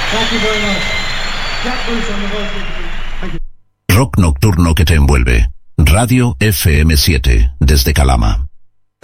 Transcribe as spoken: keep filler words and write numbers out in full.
Thank you very much. Jack Bruce on the vocal. Thank you. Rock nocturno que te envuelve. Radio F M siete, desde Calama.